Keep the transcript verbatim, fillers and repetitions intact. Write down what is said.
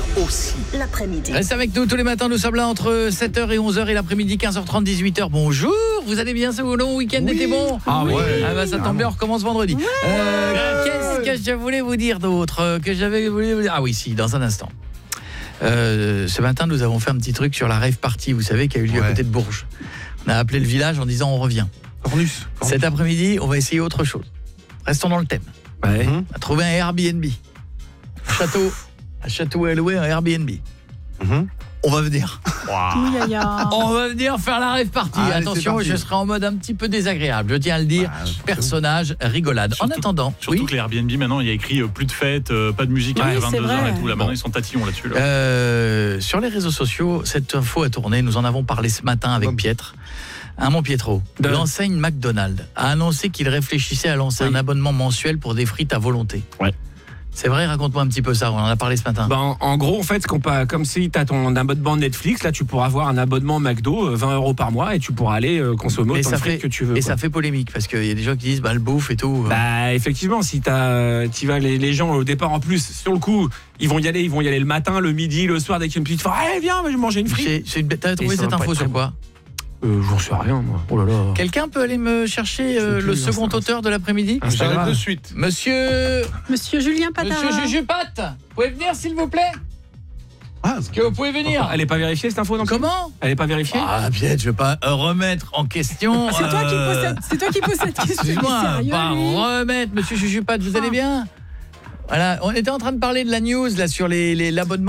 aussi l'après-midi. Reste avec nous tous les matins, nous sommes là entre sept heures et onze heures et l'après-midi quinze heures trente, dix-huit heures. Bonjour, vous allez bien, ce long week-end oui. était bon? Ah oui. Ah bah ça tombe bien, on recommence vendredi. Ouais. Euh, qu'est-ce que je voulais vous dire d'autre que j'avais voulu vous dire? Ah oui, si, dans un instant. Euh, ce matin, nous avons fait un petit truc sur la rave party, vous savez, qui a eu lieu ouais. à côté de Bourges. On a appelé le village en disant on revient. Cornus. Cornus. Cet après-midi, on va essayer autre chose. Restons dans le thème. Ouais. On a trouvé un Airbnb. Château, un château à louer, un Airbnb. Mm-hmm. On va venir. Wow. On va venir faire la rave party. Ah, attention, je serai en mode un petit peu désagréable. Je tiens à le dire. Ah, personnage, rigolade. Surtout, en attendant, surtout oui. que les Airbnb maintenant, il y a écrit euh, plus de fêtes, euh, pas de musique oui, après vingt-deux heures et tout. Là, bon. maintenant, ils sont tatillons là-dessus. Là. Euh, sur les réseaux sociaux, cette info a tourné. Nous en avons parlé ce matin avec bon. Pietre. Hein, mon Pietro, de... l'enseigne McDonald's a annoncé qu'il réfléchissait à lancer oui. un abonnement mensuel pour des frites à volonté. Ouais. C'est vrai, raconte-moi un petit peu ça, on en a parlé ce matin. Ben, en, en gros, en fait, comme si tu as ton abonnement Netflix, là tu pourras avoir un abonnement McDo, vingt euros par mois, et tu pourras aller euh, consommer autant de frites que tu veux. Et quoi. Ça fait polémique, parce qu'il y a des gens qui disent, bah le bouffe et tout. Bah effectivement, si t'as, tu vas, les, les gens au départ en plus, sur le coup, ils vont y aller, ils vont y aller le matin, le midi, le soir, dès qu'il y a une petite fois, allez viens, je vais manger une frite. C'est, c'est une... T'as trouvé cette info sur quoi? Euh, j'en sais rien, moi. Oh là là. Quelqu'un peut aller me chercher euh, le second auteur de l'après-midi? J'arrête de suite. Monsieur... Monsieur Julien Patard. Monsieur Jujupat, vous pouvez venir s'il vous plaît? Ah, est-ce que vous pouvez venir? Elle n'est pas vérifiée cette info non plus? Comment? Elle n'est pas vérifiée? Ah bien, je vais pas remettre en question. C'est euh... toi qui poses cette, c'est toi qui poses cette question. Excuse-moi, sérieux, pas lui. remettre. Monsieur Jujupat, vous allez bien? Voilà, on était en train de parler de la news là sur les, les l'abonnement